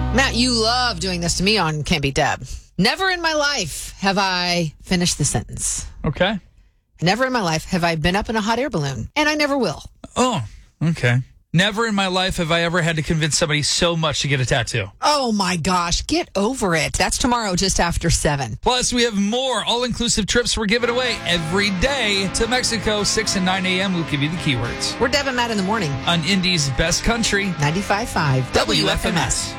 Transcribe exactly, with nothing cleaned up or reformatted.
Matt, you love doing this to me on Can't Beat Deb. Never in my life have I finished the sentence. Okay. Never in my life have I been up in a hot air balloon, and I never will. Oh, okay. Never in my life have I ever had to convince somebody so much to get a tattoo. Oh, my gosh. Get over it. That's tomorrow just after seven. Plus, we have more all-inclusive trips we're giving away every day to Mexico. six and nine a.m. We'll give you the keywords. We're Deb and Matt in the morning. On Indy's Best Country. ninety-five point five W F M S.